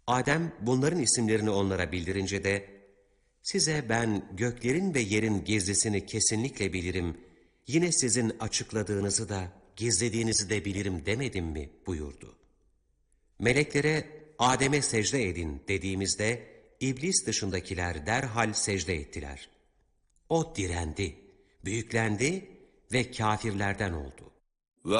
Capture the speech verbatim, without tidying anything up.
Adem bunların isimlerini onlara bildirince de, size ben göklerin ve yerin gizlisini kesinlikle bilirim, yine sizin açıkladığınızı da gizlediğinizi de bilirim demedim mi buyurdu. Meleklere Adem'e secde edin dediğimizde iblis dışındakiler derhal secde ettiler. O direndi, büyüklendi ve kâfirlerden oldu.